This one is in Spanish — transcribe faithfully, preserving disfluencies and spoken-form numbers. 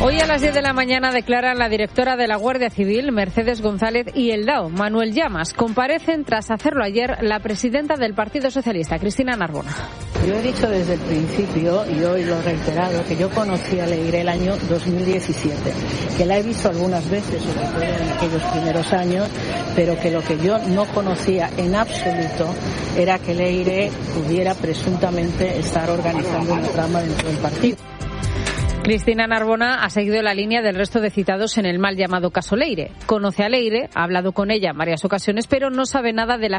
Hoy a las diez de la mañana declaran la directora de la Guardia Civil, Mercedes González, y el D A O, Manuel Llamas. Comparecen tras hacerlo ayer la presidenta del Partido Socialista, Cristina Narbona. Yo he dicho desde el principio, y hoy lo he reiterado, que yo conocí a Leire el año dos mil diecisiete, que la he visto algunas veces, sobre todo en aquellos primeros años, pero que lo que yo no conocía en absoluto era que Leire pudiera presuntamente estar organizando una trama dentro del partido. Cristina Narbona ha seguido la línea del resto de citados en el mal llamado caso Leire. Conoce a Leire, ha hablado con ella en varias ocasiones, pero no sabe nada de la